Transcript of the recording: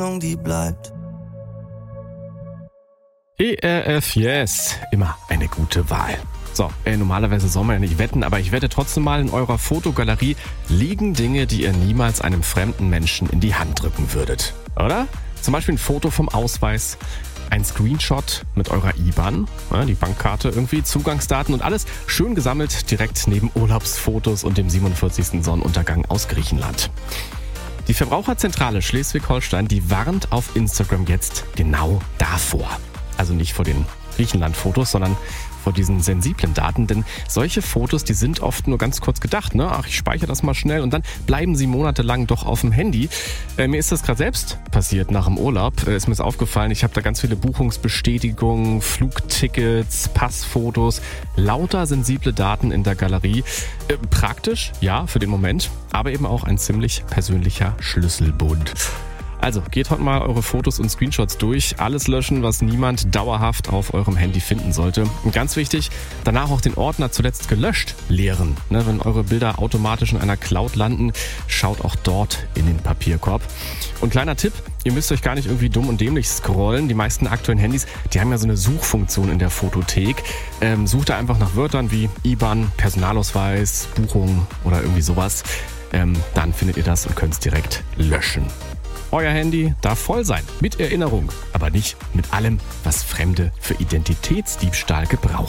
die bleibt. ERF Yes, immer eine gute Wahl. So, normalerweise soll man ja nicht wetten, aber ich wette trotzdem mal, in eurer Fotogalerie liegen Dinge, die ihr niemals einem fremden Menschen in die Hand drücken würdet. Oder? Zum Beispiel ein Foto vom Ausweis, ein Screenshot mit eurer IBAN, die Bankkarte irgendwie, Zugangsdaten und alles schön gesammelt direkt neben Urlaubsfotos und dem 47. Sonnenuntergang aus Griechenland. Die Verbraucherzentrale Schleswig-Holstein, die warnt auf Instagram jetzt genau davor. Also nicht vor den Griechenland-Fotos, sondern vor diesen sensiblen Daten, denn solche Fotos, die sind oft nur ganz kurz gedacht, ne? Ach, ich speichere das mal schnell und dann bleiben sie monatelang doch auf dem Handy. Mir ist das gerade selbst passiert nach dem Urlaub. Ist mir aufgefallen, ich habe da ganz viele Buchungsbestätigungen, Flugtickets, Passfotos, lauter sensible Daten in der Galerie. Praktisch, ja, für den Moment, aber eben auch ein ziemlich persönlicher Schlüsselbund. Also, geht heute mal eure Fotos und Screenshots durch. Alles löschen, was niemand dauerhaft auf eurem Handy finden sollte. Und ganz wichtig, danach auch den Ordner zuletzt gelöscht leeren. Wenn eure Bilder automatisch in einer Cloud landen, schaut auch dort in den Papierkorb. Und kleiner Tipp, ihr müsst euch gar nicht irgendwie dumm und dämlich scrollen. Die meisten aktuellen Handys, die haben ja so eine Suchfunktion in der Fotothek. Sucht da einfach nach Wörtern wie IBAN, Personalausweis, Buchung oder irgendwie sowas. Dann findet ihr das und könnt es direkt löschen. Euer Handy darf voll sein, mit Erinnerung, aber nicht mit allem, was Fremde für Identitätsdiebstahl gebrauchen.